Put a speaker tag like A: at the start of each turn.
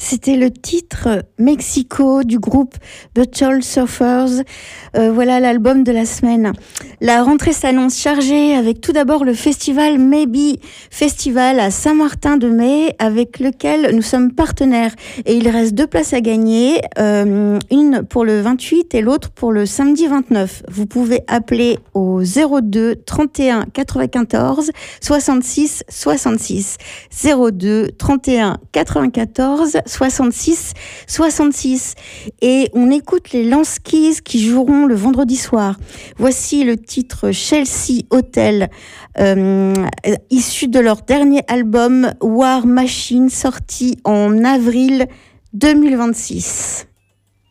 A: C'était le titre Mexico du groupe The Tall Surfers. Voilà l'album de la semaine. La rentrée s'annonce chargée avec tout d'abord le festival Maybe Festival à Saint-Martin-de-Mai avec lequel nous sommes partenaires. Et il reste 2 places à gagner, une pour le 28 et l'autre pour le samedi 29. Vous pouvez appeler au 02 31 94 66 66. 02 31 94 66 66 et on écoute les Lanskis qui joueront le vendredi soir. Voici le titre Chelsea Hotel, issu de leur dernier album War Machine, sorti en avril 2026.